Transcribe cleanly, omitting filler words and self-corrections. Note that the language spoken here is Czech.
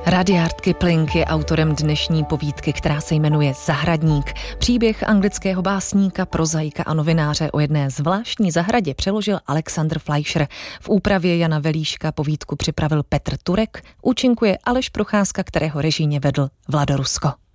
Rudyard Kipling je autorem dnešní povídky, která se jmenuje Zahradník. Příběh anglického básníka, prozaika a novináře o jedné zvláštní zahradě přeložil Alexander Fleischer. V úpravě Jana Velíška povídku připravil Petr Turek, účinkuje Aleš Procházka, kterého režijně vedl Vlado Rusko.